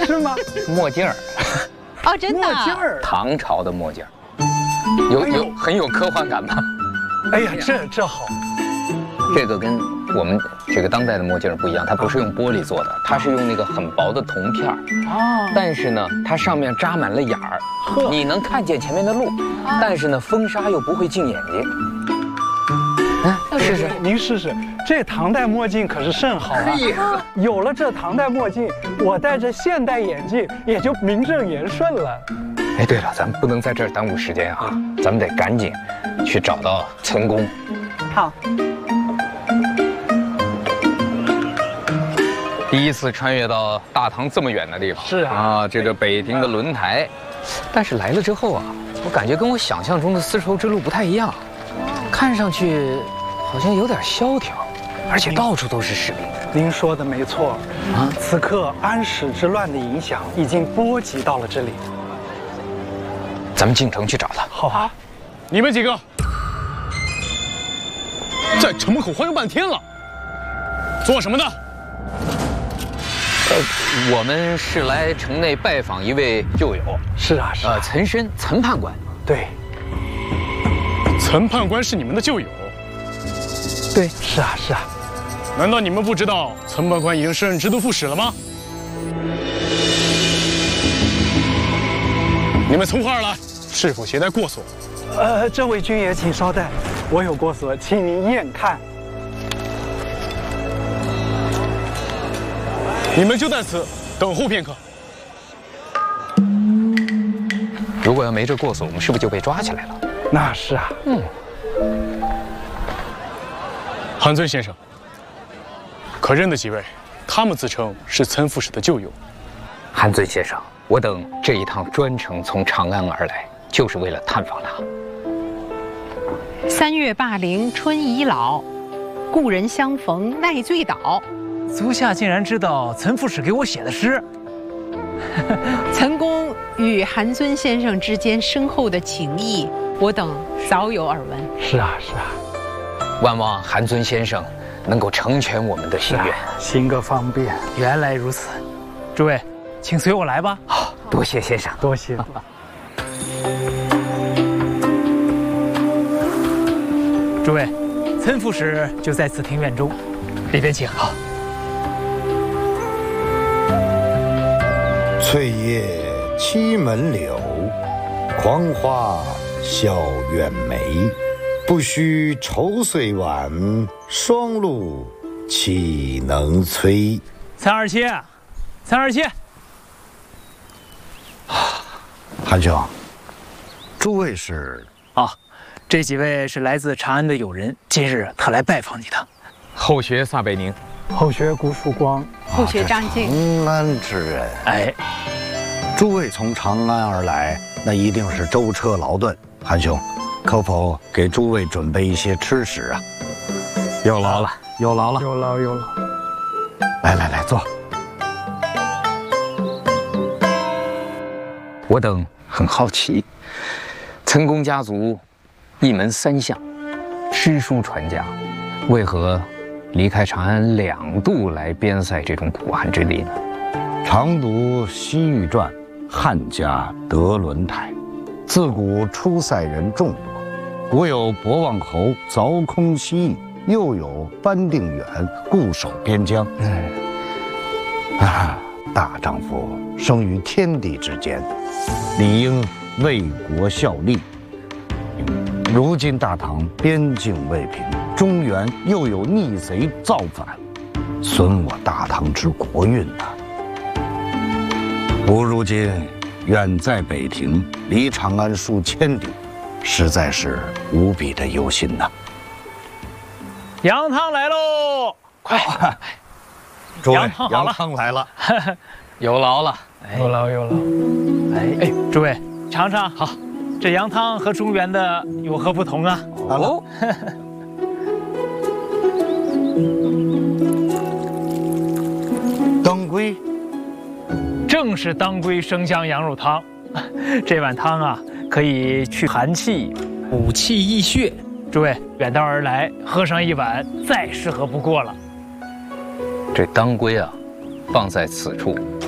是吗？ 墨镜儿。 哦，真的。 墨镜儿， 唐朝的墨镜儿，很有科幻感吧？ 哎呀，这好。 这个跟我们这个当代的墨镜不一样，它不是用玻璃做的，它是用那个很薄的铜片儿。 啊， 但是呢，它上面扎满了眼儿，你能看见前面的路，但是呢，风沙又不会进眼睛。试试， 您试试，这唐代墨镜可是甚好啊！有了这唐代墨镜，我戴着现代眼镜也就名正言顺了。 哎，对了，咱们不能在这儿耽误时间啊，咱们得赶紧去找到岑公。 好。 第一次穿越到大唐这么远的地方， 是啊， 这个北庭的轮台，但是来了之后啊，我感觉跟我想象中的丝绸之路不太一样，看上去好像有点萧条，而且到处都是士兵。 您说的没错啊，此刻安史之乱的影响已经波及到了这里。 咱们进城去找他。 好啊， 你们几个在城门口晃悠半天了，做什么的？ 我们是来城内拜访一位旧友。 是啊，是啊， 岑参，岑判官。 对， 岑判官是你们的旧友。 对，是啊，是啊。 难道你们不知道岑判官已经升任直督副使了吗？你们从何而来？是否携带过所？ 这位军爷，请稍待，我有过所，请您验看。 你们就在此等候片刻。 如果要没这过所，我们是不是就被抓起来了？ 那是啊。 韩尊先生，可认得几位？他们自称是岑副使的旧友。 韩尊先生，我等这一趟专程从长安而来，就是为了探访他。 3月霸陵春已老，故人相逢奈醉倒。 足下竟然知道岑副使给我写的诗。 岑公与韩尊先生之间深厚的情谊，我等早有耳闻。 是啊，是啊。 万望韩尊先生能够成全我们的心愿， 行个方便。 原来如此，诸位，请随我来吧。 好，多谢先生， 多谢。 诸位，岑副使就在此庭院中，里边请。好。 翠叶萋门柳，狂花笑远梅。不须愁岁晚，霜露岂能催？ 岑二七，岑二七。 韩兄，诸位是？ 这几位是来自长安的友人，今日特来拜访你的。 后学撒贝宁， 后学顾曙光， 后学张静。 长安之人。 哎， 诸位从长安而来，那一定是舟车劳顿。韩兄，可否给诸位准备一些吃食啊？ 有劳了， 有劳了， 有劳有劳。 来坐。 我等很好奇，岑公家族一门3相，诗书传家，为何离开长安2度来边塞这种苦寒之地呢？ 常读西域传，汉家德轮台，自古出塞人众多。古有博望侯凿空西域，又有班定远固守边疆。大丈夫生于天地之间，理应为国效力。如今大唐边境未平，中原又有逆贼造反，损我大唐之国运呐！吾如今远在北庭，离长安数千里，实在是无比的忧心呐。 羊汤来喽！快， 诸位， 羊汤好了， 羊汤来了， 有劳了， 有劳有劳。 哎，诸位尝尝。好，这羊汤和中原的有何不同啊？ 哦，当归， 正是当归生姜羊肉汤。这碗汤啊，可以去寒气，补气益血。诸位远道而来，喝上一碗，再适合不过了。 这当归啊，放在此处